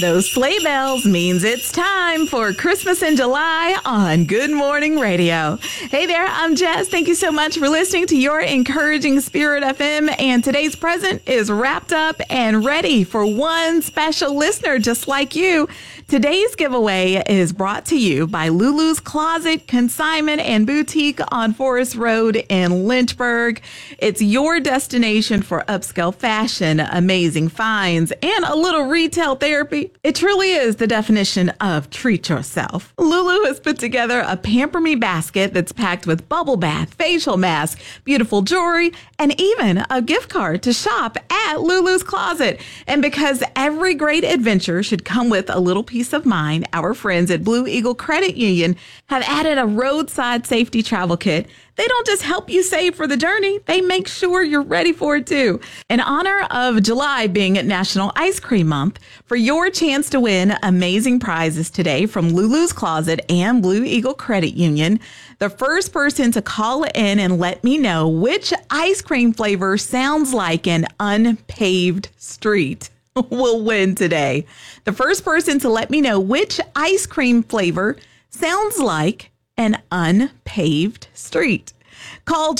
Those sleigh bells means it's time for Christmas in July on Good Morning Radio. Hey there, I'm Jess. Thank you so much for listening to your encouraging Spirit FM. And today's present is wrapped up and ready for one special listener just like you. Today's giveaway is brought to you by Lulu's Closet, Consignment and Boutique on Forest Road in Lynchburg. It's your destination for upscale fashion, amazing finds, and a little retail therapy. It truly is the definition of treat yourself. Lulu has put together a Pamper Me basket that's packed with bubble bath, facial mask, beautiful jewelry, and even a gift card to shop at Lulu's Closet. And because every great adventure should come with a little peace of mind, our friends at Blue Eagle Credit Union have added a roadside safety travel kit. They don't just help you save for the journey, they make sure you're ready for it too. In honor of July being National Ice Cream Month, for your chance to win amazing prizes today from Lulu's Closet and Blue Eagle Credit Union, the first person to call in and let me know which ice cream flavor sounds like an unpaved street will win today. The first person to let me know which ice cream flavor sounds like an unpaved street. Call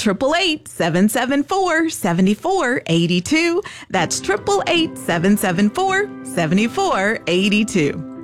888-774-7482. That's 888-774-7482.